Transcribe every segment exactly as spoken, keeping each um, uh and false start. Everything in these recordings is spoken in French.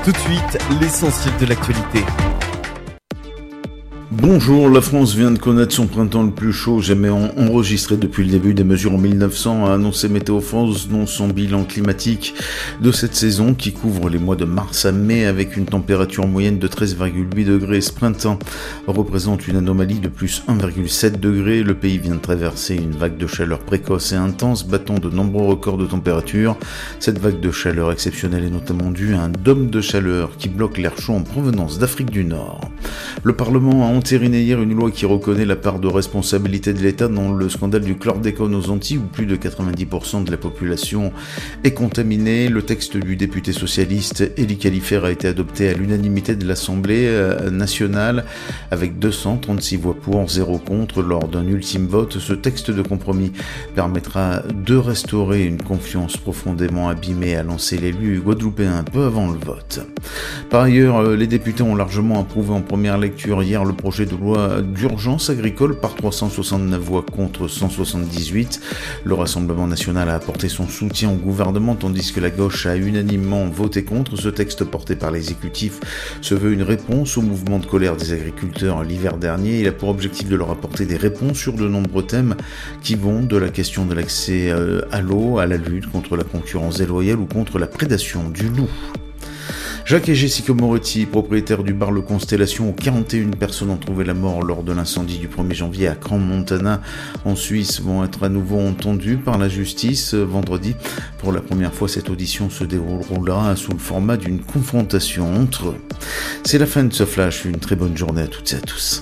Tout de suite, l'essentiel de l'actualité. Bonjour, la France vient de connaître son printemps le plus chaud jamais enregistré depuis le début des mesures en mille neuf cents, a annoncé Météo France dans son bilan climatique de cette saison qui couvre les mois de mars à mai avec une température moyenne de treize virgule huit degrés. Ce printemps représente une anomalie de plus un virgule sept degrés. Le pays vient de traverser une vague de chaleur précoce et intense, battant de nombreux records de température. Cette vague de chaleur exceptionnelle est notamment due à un dôme de chaleur qui bloque l'air chaud en provenance d'Afrique du Nord. Le Parlement a entériné hier une loi qui reconnaît la part de responsabilité de l'État dans le scandale du chlordécone aux Antilles où plus de quatre-vingt-dix pour cent de la population est contaminée. Le texte du député socialiste Élie Khaliffer a été adopté à l'unanimité de l'Assemblée nationale avec deux cent trente-six voix pour, zéro contre. Lors d'un ultime vote, ce texte de compromis permettra de restaurer une confiance profondément abîmée, a lancé l'élu guadeloupéen un peu avant le vote. Par ailleurs, les députés ont largement approuvé en première lecture hier le projet de loi d'urgence agricole par trois cent soixante-neuf voix contre cent soixante-dix-huit. Le Rassemblement national a apporté son soutien au gouvernement tandis que la gauche a unanimement voté contre. Ce texte porté par l'exécutif se veut une réponse au mouvement de colère des agriculteurs l'hiver dernier. Il a pour objectif de leur apporter des réponses sur de nombreux thèmes qui vont de la question de l'accès à l'eau à la lutte contre la concurrence déloyale ou contre la prédation du loup. Jacques et Jessica Moretti, propriétaires du bar Le Constellation, où quarante et une personnes ont trouvé la mort lors de l'incendie du premier janvier à Crans-Montana en Suisse, vont être à nouveau entendus par la justice vendredi. Pour la première fois, cette audition se déroulera sous le format d'une confrontation entre eux. C'est la fin de ce flash, une très bonne journée à toutes et à tous.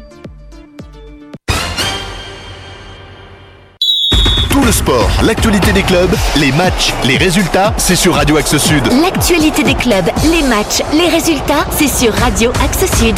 Tout le sport, l'actualité des clubs, les matchs, les résultats, c'est sur Radio Axe Sud. L'actualité des clubs, les matchs, les résultats, c'est sur Radio Axe Sud.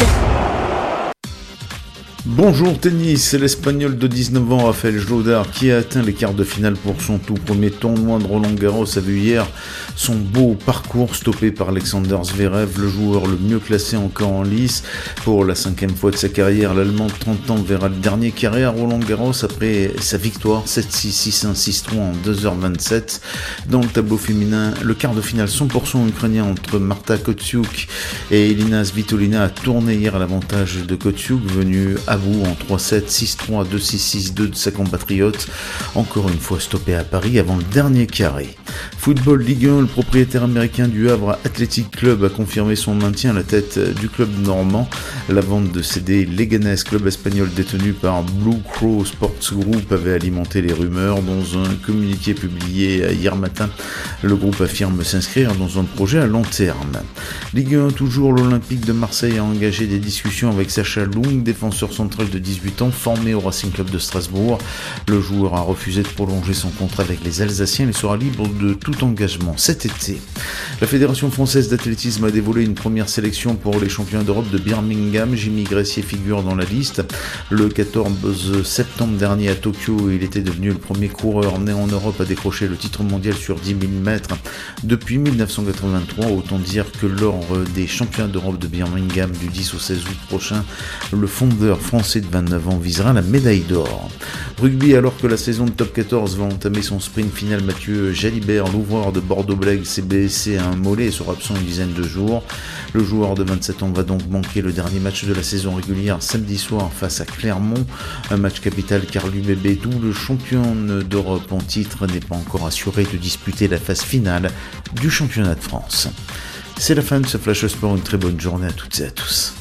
Bonjour tennis, c'est l'Espagnol de dix-neuf ans Rafael Jodar qui a atteint les quarts de finale pour son tout premier tournoi de Roland Garros. A vu hier son beau parcours stoppé par Alexander Zverev, le joueur le mieux classé encore en lice. Pour la cinquième fois de sa carrière, l'Allemand de trente ans verra le dernier carré à Roland Garros après sa victoire sept six, six un, six trois en deux heures vingt-sept. Dans le tableau féminin, le quart de finale cent pour cent ukrainien entre Marta Kostyuk et Elina Svitolina a tourné hier à l'avantage de Kostyuk, venu à bout en trois sept, six trois, deux six, six deux de sa compatriote, encore une fois stoppé à Paris avant le dernier carré. Football Ligue un, le propriétaire américain du Havre Athletic Club a confirmé son maintien à la tête du club normand. La vente de C D Leganés, club espagnol détenu par Blue Crow Sports Group, avait alimenté les rumeurs. Dans un communiqué publié hier matin, le groupe affirme s'inscrire dans un projet à long terme. Ligue un, toujours, l'Olympique de Marseille a engagé des discussions avec Sacha Loung, défenseur central de dix-huit ans, formé au Racing Club de Strasbourg. Le joueur a refusé de prolonger son contrat avec les Alsaciens et sera libre de tout engagement cet été. La Fédération française d'athlétisme a dévoilé une première sélection pour les championnats d'Europe de Birmingham. Jimmy Gressier figure dans la liste. Le quatorze septembre dernier à Tokyo, il était devenu le premier coureur né en Europe à décrocher le titre mondial sur dix mille mètres depuis dix-neuf cent quatre-vingt-trois. Autant dire que lors des championnats d'Europe de Birmingham du dix au seize août prochain, le fondeur français de vingt-neuf ans visera la médaille d'or. Rugby, alors que la saison de top quatorze va entamer son sprint final, Mathieu Jalibert, l'ouvreur de Bordeaux-Bègles, s'est blessé à un mollet et sera absent une dizaine de jours. Le joueur de vingt-sept ans va donc manquer le dernier match de la saison régulière samedi soir face à Clermont. Un match capital car l'U B B, double championne d'Europe en titre, n'est pas encore assuré de disputer la phase finale du championnat de France. C'est la fin de ce Flash Sport, une très bonne journée à toutes et à tous.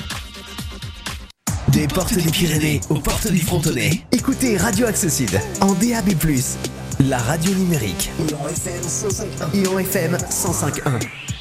Des portes des Pyrénées aux portes du Frontonnet. Écoutez Radio Axe Sud en D A B plus, la radio numérique. Et en F M cent cinq virgule un.